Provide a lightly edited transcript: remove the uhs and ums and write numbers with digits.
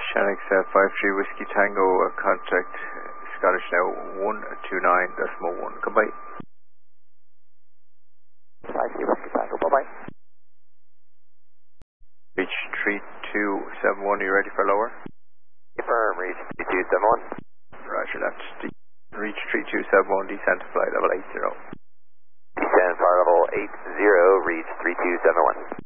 Shanix 53 Whiskey Tango, contact Scottish now 129.1. Goodbye. 53 Whiskey Tango, bye-bye. Reach 3271, you ready for lower? Confirm, reach 3271. Roger that. Reach 3271, descent to flight level 80. Descend flight level 80, reach 3271.